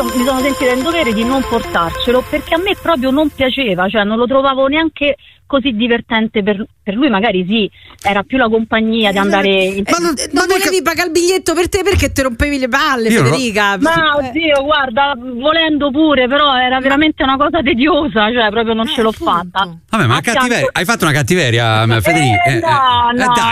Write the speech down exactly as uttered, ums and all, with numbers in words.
io mi sono sentita in dovere di non portarcelo perché a me proprio non piaceva, cioè non lo trovavo neanche così divertente per, per lui, magari sì, era più la compagnia di andare in... ma non, non volevi pagare il biglietto per te perché ti rompevi le palle, io Federica? No. Ma oddio, guarda, volendo pure, però era veramente una cosa tediosa, cioè proprio non eh, ce l'ho appunto. fatta. Vabbè, ma cattiveria, hai fatto una cattiveria, Federica? Eh, no, no, eh, dai,